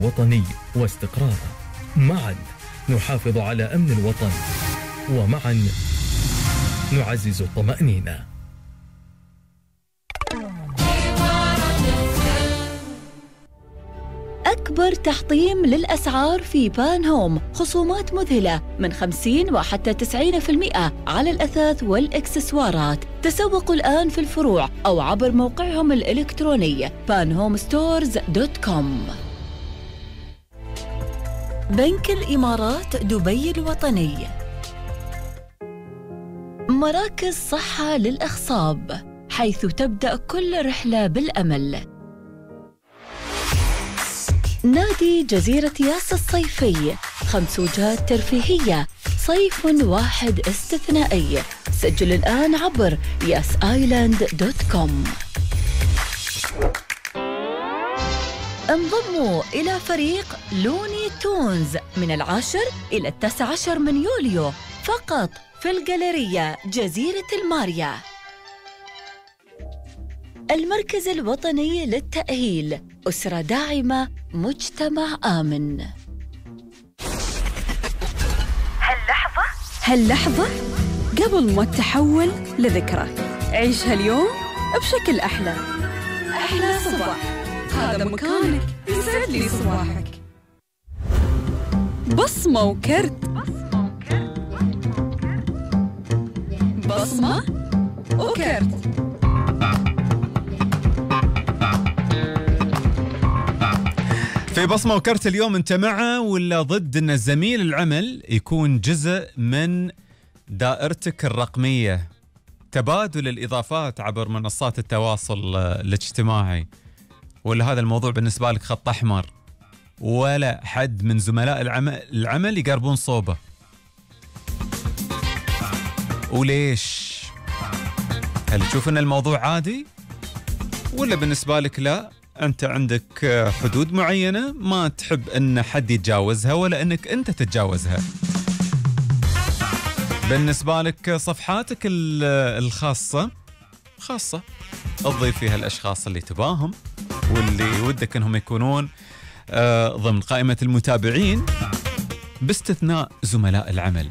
وطني واستقرار. معا نحافظ على أمن الوطن، ومعا نعزز الطمأنينة. أكبر تحطيم للأسعار في بان هوم، خصومات مذهلة من 50 وحتى 90% على الأثاث والإكسسوارات. تسوقوا الآن في الفروع أو عبر موقعهم الإلكتروني panhomestores.com. بنك الإمارات دبي الوطني. مراكز صحة للأخصاب، حيث تبدأ كل رحلة بالأمل. نادي جزيرة ياس الصيفي، 5 وجهات ترفيهية، صيف واحد استثنائي. سجل الآن عبر yasisland.com. انضموا إلى فريق لوني تونز من 10 إلى 19 من يوليو، فقط في الجاليرية جزيرة الماريا. المركز الوطني للتأهيل، أسرة داعمة، مجتمع آمن. هاللحظة قبل ما تحول لذكرى، عيشها اليوم بشكل أحلى. أحلى صباح، هذا مكانك، يسعد لي صباحك. بصمة وكرت، بصمة وكرت. في بصمة وكرت اليوم انت مع ولا ضد ان زميل العمل يكون جزء من دائرتك الرقمية؟ تبادل الإضافات عبر منصات التواصل الاجتماعي، ولا هذا الموضوع بالنسبة لك خط أحمر ولا حد من زملاء العمل يقربون صوبه؟ وليش؟ هل تشوف ان الموضوع عادي ولا بالنسبة لك لا، أنت عندك حدود معينة ما تحب أن حد يتجاوزها ولا أنك أنت تتجاوزها؟ بالنسبة لك صفحاتك الخاصة خاصة، تضيف فيها الأشخاص اللي تباهم واللي ودك أنهم يكونون ضمن قائمة المتابعين، باستثناء زملاء العمل.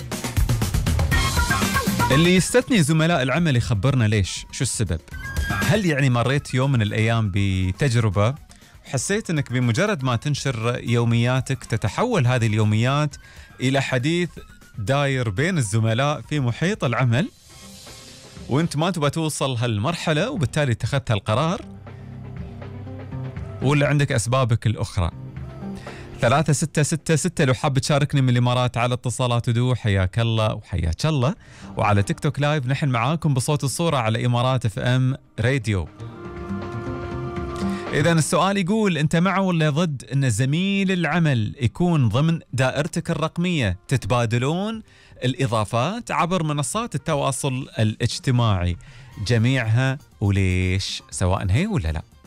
اللي يستثني زملاء العمل يخبرنا ليش، شو السبب؟ هل يعني مريت يوم من الأيام بتجربة حسيت أنك بمجرد ما تنشر يومياتك تتحول هذه اليوميات إلى حديث داير بين الزملاء في محيط العمل، وانت ما تبغى توصل هالمرحلة وبالتالي اتخذت هالقرار، ولا عندك أسبابك الأخرى؟ 3666 لو حاب تشاركني من الإمارات على اتصالات ودو، حياك الله وحياك الله. وعلى تيك توك لايف نحن معاكم بصوت الصورة على إمارات FM راديو. إذن السؤال يقول أنت مع ولا ضد أن زميل العمل يكون ضمن دائرتك الرقمية، تتبادلون الإضافات عبر منصات التواصل الاجتماعي جميعها، وليش؟ سواء هي ولا لا.